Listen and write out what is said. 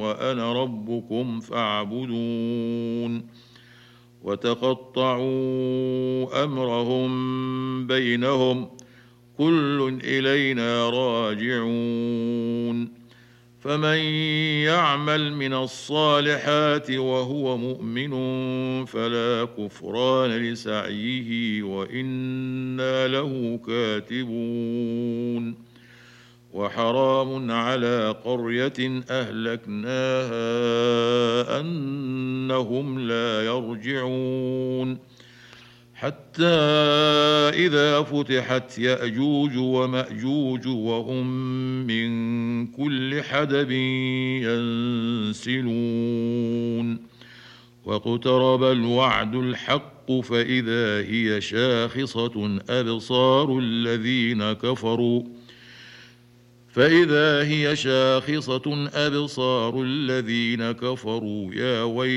وأنا ربكم فاعبدون وتقطعوا أمرهم بينهم كل إلينا راجعون فمن يعمل من الصالحات وهو مؤمن فلا كفران لسعيه وإنا له كاتبون وحرام على قرية أهلكناها أنهم لا يرجعون حتى إذا فتحت يأجوج ومأجوج وهم من كل حدب ينسلون واقترب الوعد الحق فإذا هي شاخصة أبصار الذين كفروا يا ويل